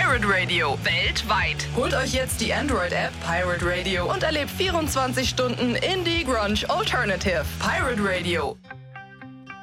Pirate Radio weltweit. Holt euch jetzt die Android-App Pirate Radio und erlebt 24 Stunden Indie Grunge Alternative. Pirate Radio.